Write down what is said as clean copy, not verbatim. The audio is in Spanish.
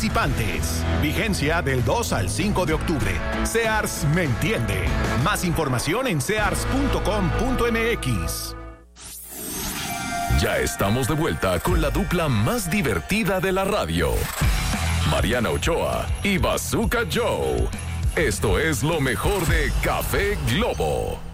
participantes. Vigencia del 2 al 5 de octubre. Sears me entiende. Más información en sears.com.mx. Ya estamos de vuelta con la dupla más divertida de la radio. Mariana Ochoa y Bazooka Joe. Esto es lo mejor de Café Globo.